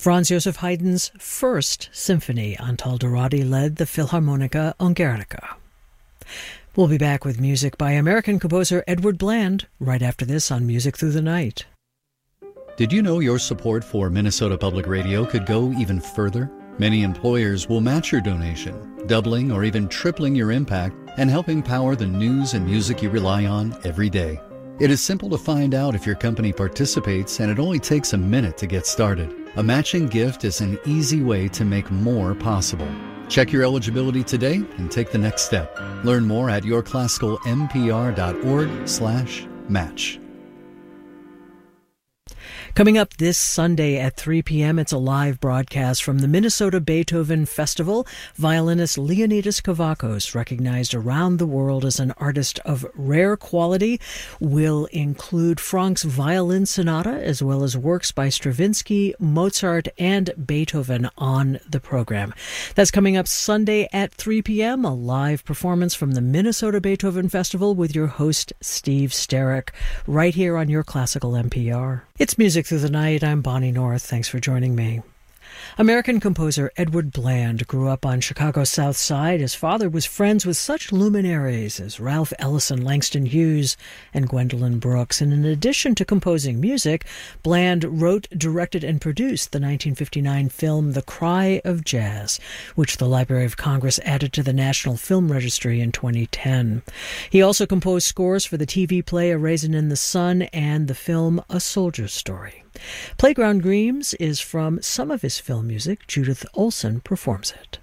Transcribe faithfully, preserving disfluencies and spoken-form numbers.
Franz Joseph Haydn's first symphony. Antaldarati led the Philharmonica Ungarische. We'll be back with music by American composer Edward Bland right after this on Music Through the Night. Did you know your support for Minnesota Public Radio could go even further? Many employers will match your donation, doubling or even tripling your impact and helping power the news and music you rely on every day. It is simple to find out if your company participates, and it only takes a minute to get started. A matching gift is an easy way to make more possible. Check your eligibility today and take the next step. Learn more at yourclassicalmpr.org slash match. Coming up this Sunday at three p.m., it's a live broadcast from the Minnesota Beethoven Festival. Violinist Leonidas Kavakos, recognized around the world as an artist of rare quality, will include Franck's Violin Sonata as well as works by Stravinsky, Mozart, and Beethoven on the program. That's coming up Sunday at three p.m., a live performance from the Minnesota Beethoven Festival with your host, Steve Sterrick, right here on Your Classical N P R. It's Music Through the Night. I'm Bonnie North. Thanks for joining me. American composer Edward Bland grew up on Chicago's South Side. His father was friends with such luminaries as Ralph Ellison, Langston Hughes, and Gwendolyn Brooks. And in addition to composing music, Bland wrote, directed, and produced the nineteen fifty-nine film The Cry of Jazz, which the Library of Congress added to the National Film Registry in twenty ten. He also composed scores for the T V play A Raisin in the Sun and the film A Soldier's Story. Playground Dreams is from some of his film music. Judith Olson performs it.